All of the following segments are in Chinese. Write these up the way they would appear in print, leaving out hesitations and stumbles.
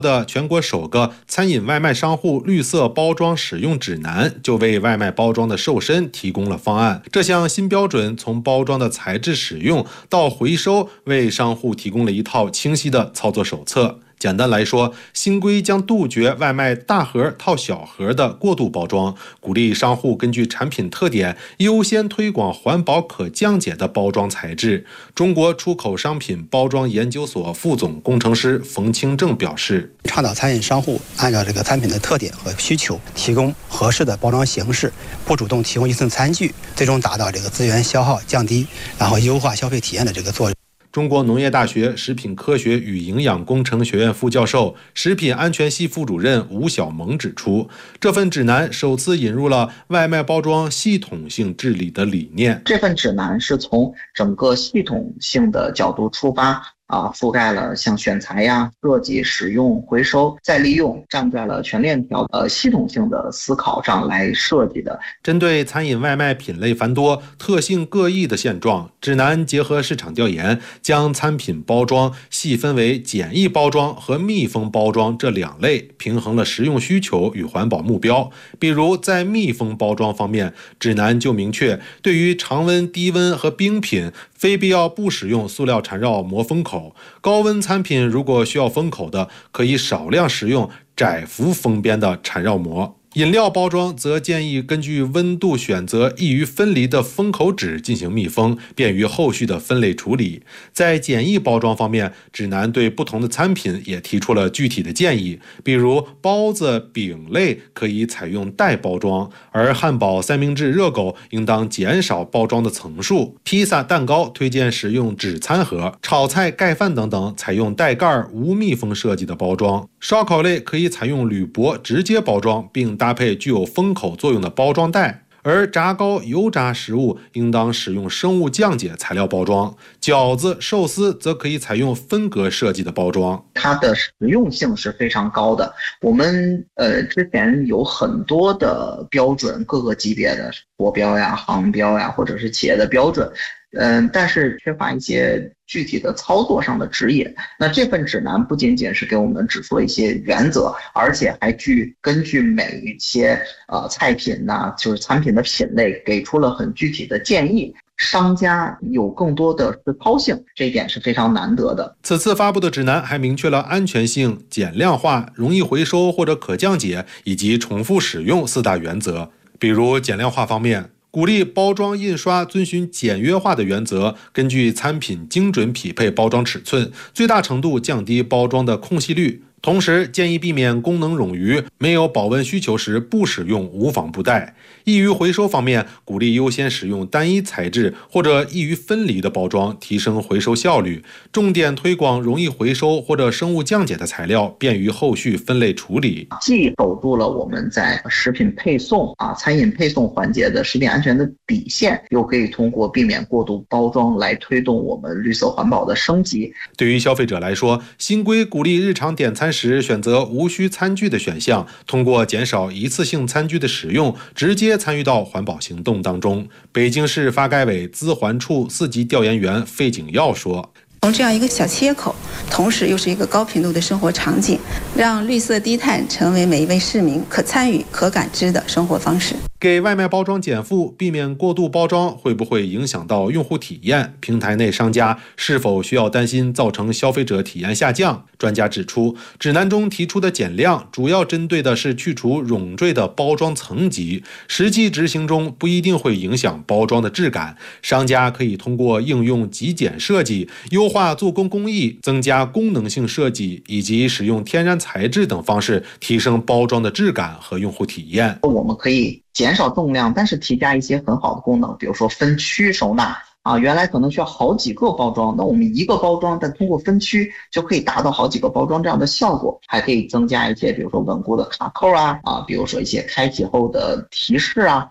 的全国首个餐饮外卖商户绿色包装使用指南就为外卖包装的瘦身提供了方案。这项新标准从包装的材质使用到回收，为商户提供了一套清晰的操作手册。简单来说，新规将杜绝外卖大盒套小盒的过度包装，鼓励商户根据产品特点优先推广环保可降解的包装材质。中国出口商品包装研究所副总工程师冯清正表示， 倡导餐饮商户按照这个产品的特点和需求，提供合适的包装形式，不主动提供一次餐具，最终达到这个资源消耗降低，然后优化消费体验的这个作用。 中国农业大学食品科学与营养工程学院副教授、食品安全系副主任吴晓萌指出，这份指南首次引入了外卖包装系统性治理的理念。 这份指南是从整个系统性的角度出发，覆盖了像选材呀、设计、使用、回收、再利用，站在了全链条系统性的思考上来设计的。 针对餐饮外卖品类繁多、特性各异的现状，指南结合市场调研，将餐品包装细分为简易包装和密封包装这两类，平衡了实用需求与环保目标。比如在密封包装方面，指南就明确，对于常温、低温和冰品，非必要不使用塑料缠绕膜封口。高温餐品如果需要封口的，可以少量使用窄幅封边的缠绕膜。饮料包装则建议根据温度选择易于分离的封口纸进行密封，便于后续的分类处理。在简易包装方面，指南对不同的餐品也提出了具体的建议，比如包子、饼类可以采用袋包装，而汉堡、三明治、热狗应当减少包装的层数。披萨、蛋糕推荐使用纸餐盒，炒菜、盖饭等等采用带盖无密封设计的包装。烧烤类可以采用铝箔直接包装，并搭配具有封口作用的包装袋，而炸糕、油炸食物应当使用生物降解材料包装，饺子、寿司则可以采用分隔设计的包装。 它的实用性是非常高的。我们之前有很多的标准，各个级别的国标呀、航标呀，或者是企业的标准。但是缺乏一些具体的操作上的指引。那这份指南不仅仅是给我们指出了一些原则，而且还根据每一些菜品呐，就是产品的品类，给出了很具体的建议。商家有更多的实操性，这一点是非常难得的。 此次发布的指南还明确了安全性、减量化、容易回收或者可降解以及重复使用4大原则。比如减量化方面，鼓励包装印刷遵循简约化的原则，根据餐品精准匹配包装尺寸，最大程度降低包装的空隙率。同时建议避免功能冗余，没有保温需求时不使用无纺布袋。易于回收方面，鼓励优先使用单一材质或者易于分离的包装，提升回收效率。重点推广容易回收或者生物降解的材料，便于后续分类处理。 既守住了我们在食品配送餐饮配送环节的食品安全的底线，又可以通过避免过度包装来推动我们绿色环保的升级。 对于消费者来说，新规鼓励日常点餐时选择无需餐具的选项，通过减少一次性餐具的使用，直接参与到环保行动当中。北京市发改委资环处4级调研员费景耀说， 从这样一个小切口，同时又是一个高频度的生活场景，让绿色低碳成为每一位市民可参与、可感知的生活方式。 给外卖包装减负，避免过度包装，会不会影响到用户体验？平台内商家是否需要担心造成消费者体验下降？专家指出，指南中提出的减量主要针对的是去除冗赘的包装层级，实际执行中不一定会影响包装的质感。商家可以通过应用极简设计、优化做工工艺、增加功能性设计以及使用天然材质等方式，提升包装的质感和用户体验。 我们可以减少重量，但是提加一些很好的功能，比如说分区收纳原来可能需要好几个包装，那我们一个包装，但通过分区就可以达到好几个包装这样的效果。还可以增加一些，比如说稳固的卡扣比如说一些开启后的提示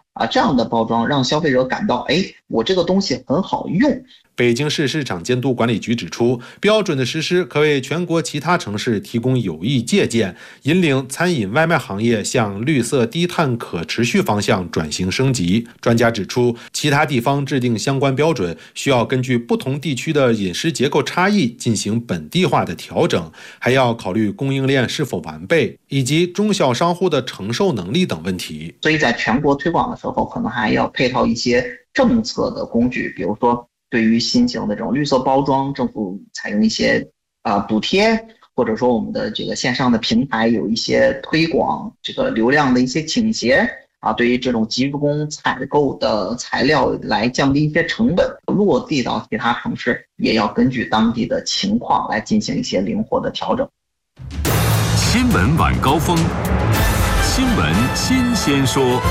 这样的包装让消费者感到，我这个东西很好用。 北京市市场监督管理局指出，标准的实施可为全国其他城市提供有益借鉴，引领餐饮外卖行业向绿色低碳可持续方向转型升级。专家指出，其他地方制定相关标准，需要根据不同地区的饮食结构差异进行本地化的调整，还要考虑供应链是否完备，以及中小商户的承受能力等问题。 所以在全国推广的时候，可能还要配套一些政策的工具，比如说对于新型的这种绿色包装，政府采用一些补贴，或者说我们的这个线上的平台有一些推广这个流量的一些倾斜对于这种集中采购的材料来降低一些成本，落地到其他城市也要根据当地的情况来进行一些灵活的调整。 新闻晚高峰，新闻新鲜说。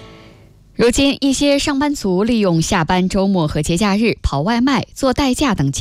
如今，一些上班族利用下班、周末和节假日跑外卖、做代驾等